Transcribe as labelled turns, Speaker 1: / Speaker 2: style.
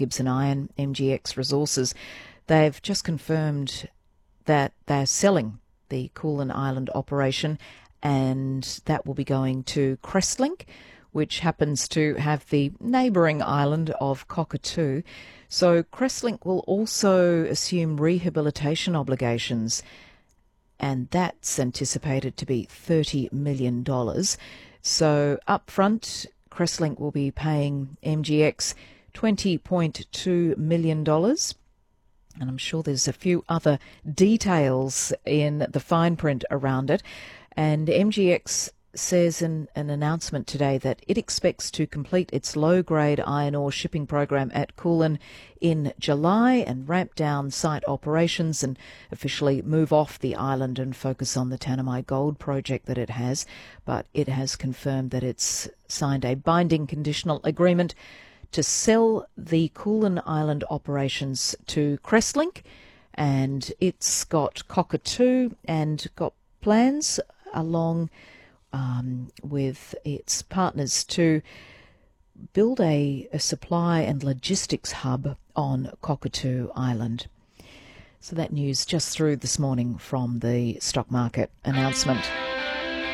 Speaker 1: Gibson Iron, MGX Resources, they've just confirmed that they're selling the Koolan Island operation, and that will be going to Crestlink, which happens to have the neighbouring island of Cockatoo. So Crestlink will also assume rehabilitation obligations, and that's anticipated to be $30 million. So up front, Crestlink will be paying MGX $20.2 million. And I'm sure there's a few other details in the fine print around it. And MGX says in an announcement today that it expects to complete its low-grade iron ore shipping program at Koolan in July and ramp down site operations and officially move off the island and focus on the Tanami Gold project that it has. But it has confirmed that it's signed a binding conditional agreement to sell the Koolan Island operations to Crestlink, and it's got Cockatoo and got plans along with its partners to build a supply and logistics hub on Cockatoo Island. So that news just through this morning from the stock market announcement.